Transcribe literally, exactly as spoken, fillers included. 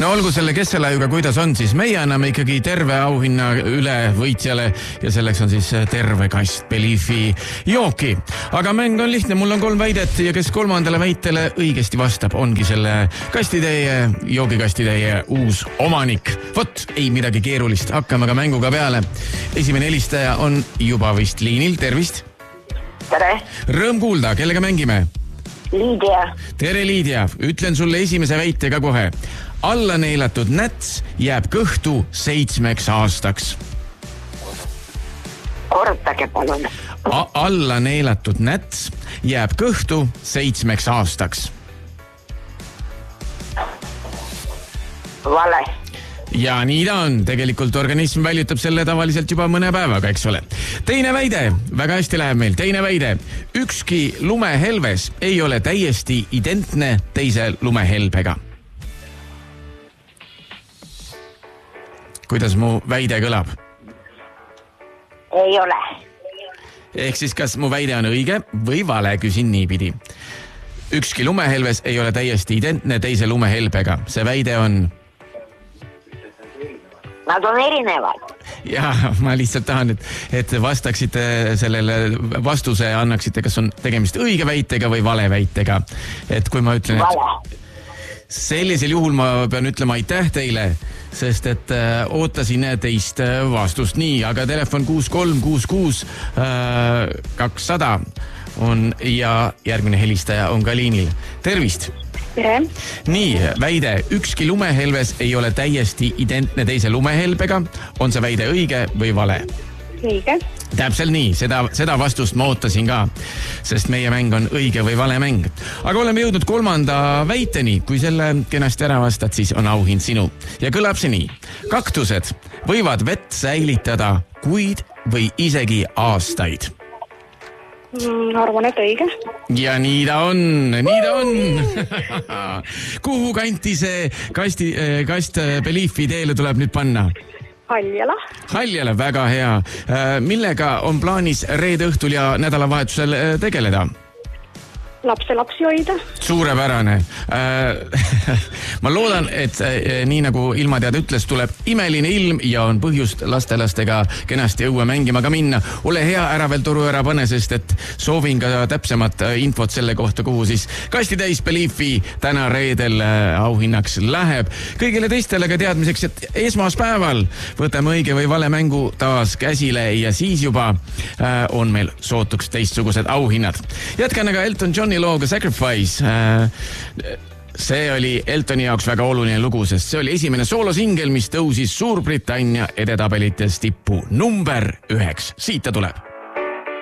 no olgu selle kesselaiuga, kuidas on, siis meie anname ikkagi terve auhinna üle võitjale ja selleks on siis terve kast Beliefi jooki. Aga mäng on lihtne, mul on kolm väidet ja kes kolmandale väitele õigesti vastab, ongi selle kastiteie, joogikastiteie uus omanik. Vot, ei midagi keerulist, hakkame ka mänguga peale. Esimene helistaja on juba vist liinil, tervist! Tere! Rõõm kuulda, kellega mängime? Liidia. Tere Liidia, ütlen sulle esimese väite ka kohe. Alla neelatud näts jääb kõhtu seitsmeks aastaks. Kordage palun. A- alla neelatud näts jääb kõhtu seitsmeks aastaks. Vale. Ja nii ta on, tegelikult organism väljutab selle tavaliselt juba mõne päevaga, eks ole. Teine väide, väga hästi läheb meil, teine väide. Ükski lumehelves ei ole täiesti identne teise lumehelbega. Kuidas mu väide kõlab? Ei ole. Ehk siis kas mu väide on õige või vale, küsin niipidi. Ükski lumehelves ei ole täiesti identne teise lumehelbega. See väide on... Nad on erinevad. Ja ma lihtsalt tahan, et, et vastaksite sellele vastuse ja annaksite, kas on tegemist õige väitega või vale väitega. Et kui ma ütlen, et sellisel juhul ma pean ütlema aitäh teile, sest et äh, ootasin teist äh, vastust nii, aga telefon kuus kolm kuus kuus kakssada on ja järgmine helistaja on ka liinil. Tervist! Tere. Nii, väide, ükski lumehelves ei ole täiesti identne teise lumehelbega. On see väide õige või vale? Õige. Täpselt nii, seda, seda vastust ma ootasin ka, sest meie mäng on õige või vale mäng. Aga oleme jõudnud kolmanda väiteni, kui selle kenasti ära vastad, siis on auhind sinu. Ja kõlab see nii. Kaktused võivad vett säilitada kuid või isegi aastaid. Arvan, et õige. Ja nii ta on, nii ta on. Kuhu kanti see kasti, kast Beliefi teele tuleb nüüd panna? Haljala. Haljala, väga hea. Millega on plaanis reede õhtul ja nädalavahetusel tegeleda? Lapse lapsi hoida. Suurepärane. Ma loodan, et nii nagu ilmateade ütles, tuleb imeline ilm ja on põhjust lastelastega kenasti õue mängima ka minna. Ole hea, ära veel toru ära pane, sest et soovin ka täpsemat infot selle kohta, kuhu siis kastitäis Beliefi täna reedel auhinnaks läheb. Kõigile teistele ka teadmiseks, et esmaspäeval võtame õige või vale mängu taas käsile ja siis juba on meil sootuks teistsugused auhinnad. Jätkan aga Elton Johni looga Sacrifice. See oli Eltoni jaoks väga oluline lugu, sest see oli esimene soolosingel, mis tõusis Suurbritannia edetabelites tippu number üheks. Siit ta tuleb.